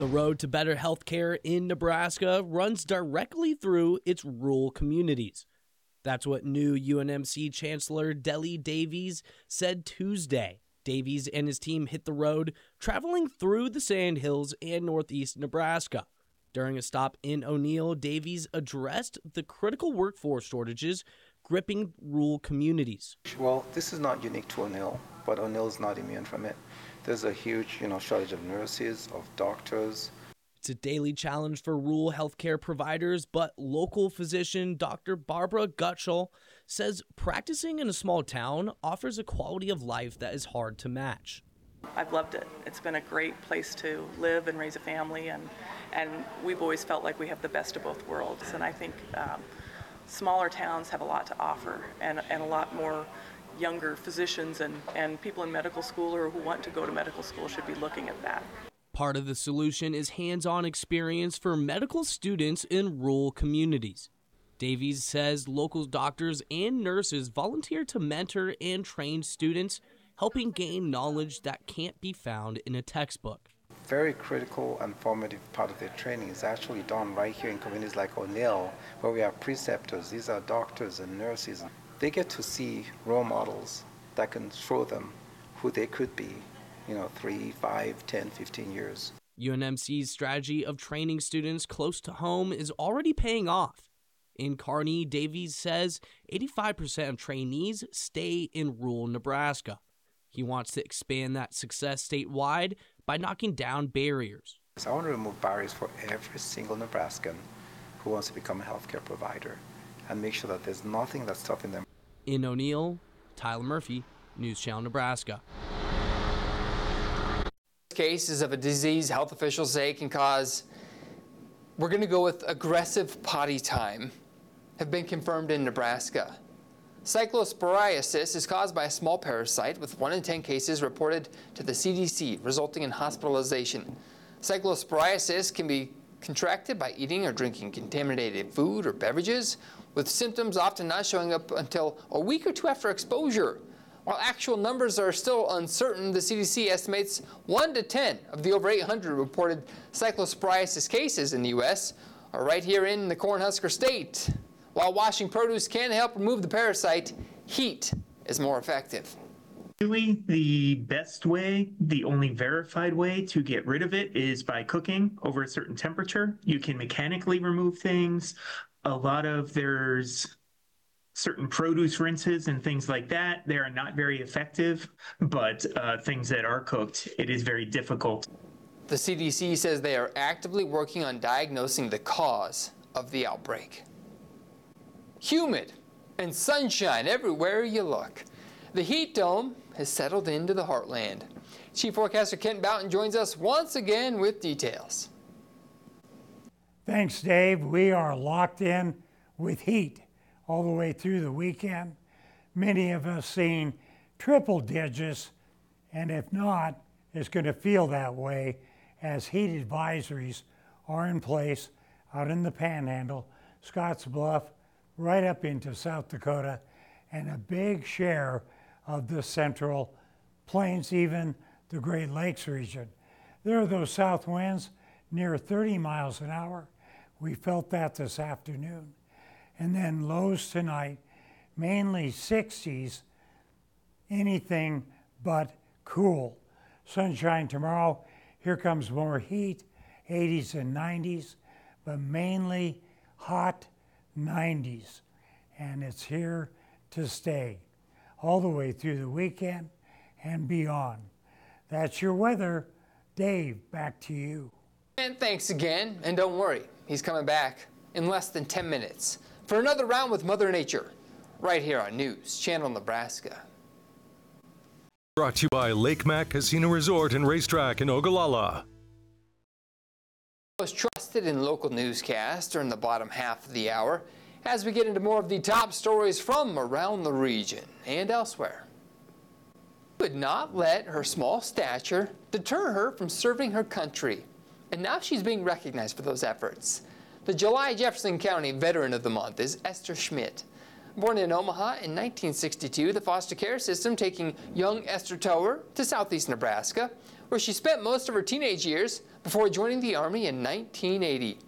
The road to better healthcare in Nebraska runs directly through its rural communities. That's what new UNMC Chancellor Deli Davies said Tuesday. Davies and his team hit the road, traveling through the Sandhills and northeast Nebraska. During a stop in O'Neill, Davies addressed the critical workforce shortages gripping rural communities. Well, this is not unique to O'Neill, but O'Neill is not immune from it. There's a huge, shortage of nurses, of doctors. It's a daily challenge for rural healthcare providers, but local physician Dr. Barbara Gutschall says practicing in a small town offers a quality of life that is hard to match. I've loved it. It's been a great place to live and raise a family, and we've always felt like we have the best of both worlds. And I think smaller towns have a lot to offer, and a lot more younger physicians and people in medical school or who want to go to medical school should be looking at that. Part of the solution is hands-on experience for medical students in rural communities. Davies says local doctors and nurses volunteer to mentor and train students, helping gain knowledge that can't be found in a textbook. Very critical and formative part of their training is actually done right here in communities like O'Neill, where we have preceptors. These are doctors and nurses. They get to see role models that can show them who they could be, 3, 5, 10, 15 years. UNMC's strategy of training students close to home is already paying off. In Kearney, Davies says 85% of trainees stay in rural Nebraska. He wants to expand that success statewide by knocking down barriers. So I want to remove barriers for every single Nebraskan who wants to become a healthcare provider and make sure that there's nothing that's stopping them. In O'Neill, Tyler Murphy, News Channel, Nebraska. Cases of a disease health officials say can cause, we're going to go with aggressive potty time, have been confirmed in Nebraska. Cyclosporiasis is caused by a small parasite, with 1 in 10 cases reported to the CDC, resulting in hospitalization. Cyclosporiasis can be contracted by eating or drinking contaminated food or beverages, with symptoms often not showing up until a week or two after exposure. While actual numbers are still uncertain, the CDC estimates 1 to 10 of the over 800 reported cyclosporiasis cases in the U.S. are right here in the Cornhusker State. While washing produce can help remove the parasite, heat is more effective. Really, the best way, the only verified way to get rid of it is by cooking over a certain temperature. You can mechanically remove things. There's certain produce rinses and things like that. They are not very effective, but things that are cooked, it is very difficult. The CDC says they are actively working on diagnosing the cause of the outbreak. Humid and sunshine everywhere you look. The heat dome has settled into the heartland. Chief Forecaster Kent Boughton joins us once again with details. Thanks, Dave. We are locked in with heat all the way through the weekend. Many of us seeing triple digits, and if not, it's going to feel that way as heat advisories are in place out in the Panhandle, Scotts Bluff, right up into South Dakota, and a big share of the Central Plains, even the Great Lakes region. There are those south winds near 30 miles an hour. We felt that this afternoon. And then lows tonight, mainly 60s, anything but cool. Sunshine tomorrow, here comes more heat, 80s and 90s, but mainly hot 90s. And it's here to stay all the way through the weekend and beyond. That's your weather. Dave, back to you. And thanks again, and don't worry, he's coming back in less than 10 minutes for another round with Mother Nature, right here on News Channel Nebraska. Brought to you by Lake Mac Casino Resort and Racetrack in Ogallala. Most trusted in local newscast during the bottom half of the hour as we get into more of the top stories from around the region and elsewhere. Would not let her small stature deter her from serving her country, and now she's being recognized for those efforts. The July Jefferson County Veteran of the Month is Esther Schmidt. Born in Omaha in 1962, the foster care system taking young Esther Tower to southeast Nebraska where she spent most of her teenage years before joining the Army in 1980.